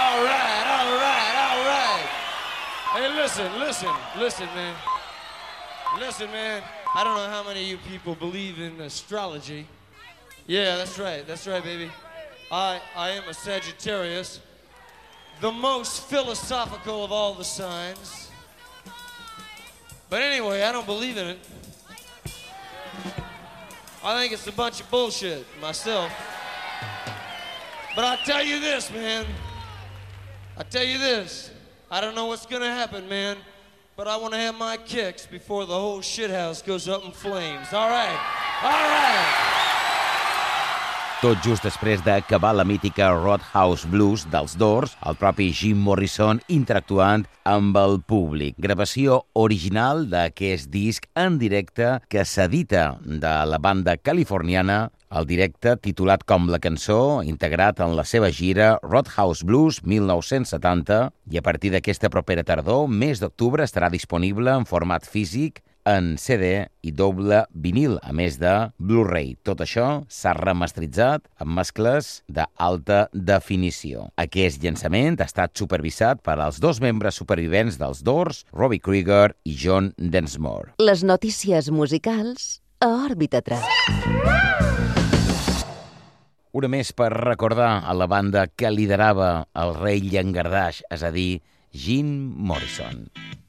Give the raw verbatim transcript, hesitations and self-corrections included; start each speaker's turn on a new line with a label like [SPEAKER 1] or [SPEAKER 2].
[SPEAKER 1] All right, all right, all right. Hey, listen, listen, listen, man. Listen, man. I don't know how many of you people believe in astrology. Yeah, that's right, that's right, baby. I, I am a Sagittarius, the most philosophical of all the signs. But anyway, I don't believe in it. I think it's a bunch of bullshit myself. But I tell you this, man. I tell you this. I don't know what's gonna happen, man. But I want to have my kicks before the whole shithouse goes up in flames. All right. All right.
[SPEAKER 2] Tot just després d'acabar la mítica Roadhouse Blues dels Doors, el propi Jim Morrison interactuant amb el públic. Gravació original d'aquest disc en directe que s'edita de la banda californiana, el directe titulat com la cançó, integrat en la seva gira Roadhouse Blues mil nou-cents setanta, i a partir d'aquesta propera tardor, mes d'octubre, estarà disponible en format físic, en C D i doble vinil, a més de Blu-ray. Tot això s'ha remasteritzat amb mescles d'alta definició. Aquest llançament ha estat supervisat per als dos membres supervivents dels Doors, Robbie Krieger i John Densmore.
[SPEAKER 3] Les notícies musicals a Òrbita tres.
[SPEAKER 2] Una més per recordar a la banda que liderava el rei llangardaix, és a dir, Jim Morrison.